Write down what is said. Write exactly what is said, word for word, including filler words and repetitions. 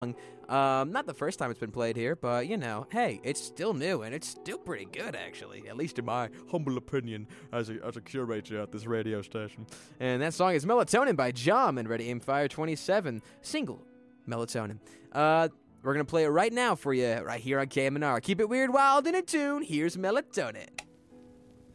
Um, not the first time it's been played here, but, you know, hey, it's still new, and it's still pretty good, actually, at least in my humble opinion as a, as a curator at this radio station. And that song is Melatonin by Jom and Ready Aim Fire twenty-seven, single Melatonin. Uh, we're going to play it right now for you, right here on K M N R. Keep it weird, wild, and in tune. Here's Melatonin.